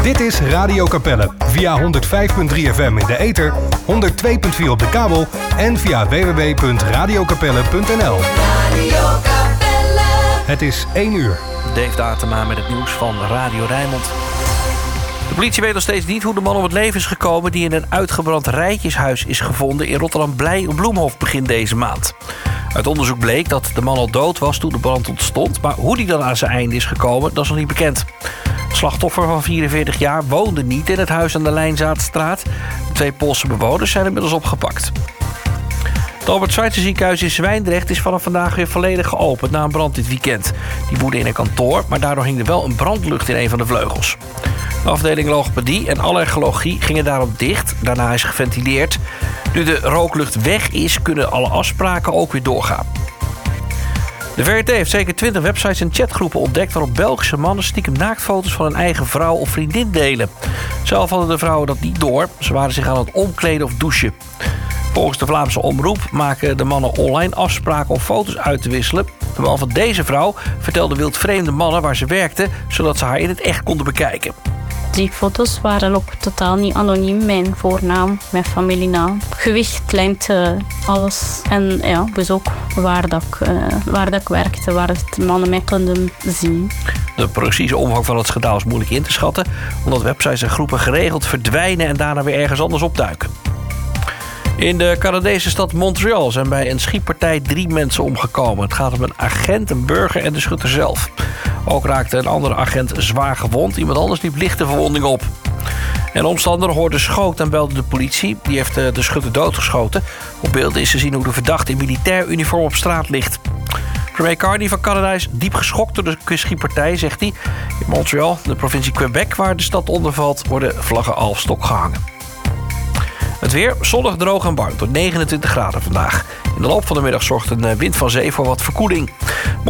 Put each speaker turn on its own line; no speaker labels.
Dit is Radio Capelle via 105.3 FM in de ether, 102.4 op de kabel en via www.radiocapelle.nl. Het is 1 uur.
Dave Datema met het nieuws van Radio Rijnmond. De politie weet nog steeds niet hoe de man om het leven is gekomen die in een uitgebrand rijtjeshuis is gevonden in Rotterdam-Bloemhof begin deze maand. Uit onderzoek bleek dat de man al dood was toen de brand ontstond, maar hoe die dan aan zijn einde is gekomen, dat is nog niet bekend. Het slachtoffer van 44 jaar woonde niet in het huis aan de Lijnzaadstraat. De 2 Poolse bewoners zijn inmiddels opgepakt. Het Albert Schweitzer ziekenhuis in Zwijndrecht is vanaf vandaag weer volledig geopend na een brand dit weekend. Die woedde in een kantoor, maar daardoor hing er wel een brandlucht in een van de vleugels. De afdeling logopedie en allergologie gingen daarom dicht. Daarna is geventileerd. Nu de rooklucht weg is, kunnen alle afspraken ook weer doorgaan. De VRT heeft zeker 20 websites en chatgroepen ontdekt waarop Belgische mannen stiekem naaktfoto's van hun eigen vrouw of vriendin delen. Zelf hadden de vrouwen dat niet door. Ze waren zich aan het omkleden of douchen. Volgens de Vlaamse Omroep maken de mannen online afspraken om foto's uit te wisselen. De man van deze vrouw vertelde wildvreemde mannen waar ze werkte, zodat ze haar in het echt konden bekijken.
Die foto's waren ook totaal niet anoniem. Mijn voornaam, mijn familienaam, gewicht, lengte, alles. En ja, dus ook waar dat ik werkte, waar de mannen mij konden zien.
De precieze omvang van het schandaal is moeilijk in te schatten, omdat websites en groepen geregeld verdwijnen en daarna weer ergens anders opduiken. In de Canadese stad Montreal zijn bij een schietpartij 3 mensen omgekomen. Het gaat om een agent, een burger en de schutter zelf. Ook raakte een andere agent zwaar gewond. Iemand anders liep lichte verwondingen op. Een omstander hoorde schoot en belde de politie. Die heeft de schutter doodgeschoten. Op beelden is te zien hoe de verdachte in militair uniform op straat ligt. Premier Carney van Canada is diep geschokt door de schietpartij, zegt hij. In Montreal, de provincie Quebec, waar de stad onder valt, worden vlaggen al stok gehangen. Het weer, zonnig, droog en warm, tot 29 graden vandaag. In de loop van de middag zorgt een wind van zee voor wat verkoeling.